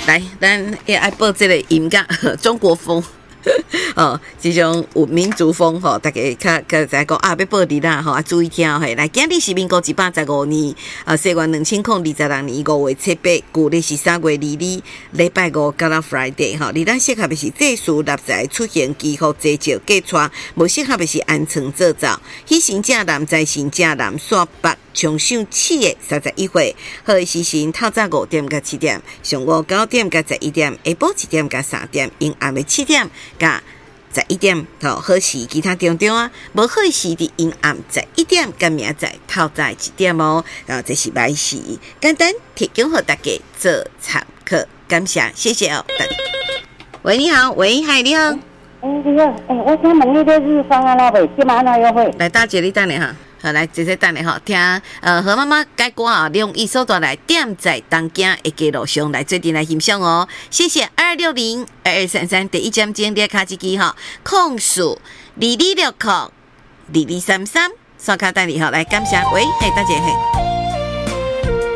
来，咱也爱报这个音乐，中国风。哦，这种有民族风吼，大家较在讲啊，要报你啦吼，啊注意听嘿。来，今日是民国115年，西元2026年5月7日，旧历是3月2日，礼拜五到 Friday 吼。而咱适合的是这事立在出现几乎济少过错，无适合的是安床做灶。喜神正男在神正男煞北。重赏7月31岁，好的时辰透早5点到7点，上午9点到11点，下晡1点到3点，阴暗的7点到11点。好时其他中啊，无好时伫阴暗11点到明仔透早1点哦。这是歹时，简单提供给大家做参考，感谢，谢谢哦。喂，你好，喂，嗨，你好。 你好，我想问你个日方啊，那位今晚哪优惠？ 来，大姐，你等下哈。好，来直接等下哈，听何妈妈解歌啊，利用一首歌来点在东京的街路上来做阵来欣赏哦。谢谢2602233第一站经典卡机机哈，控诉22602233，刷卡等你哈，来感谢，喂，大姐嘿。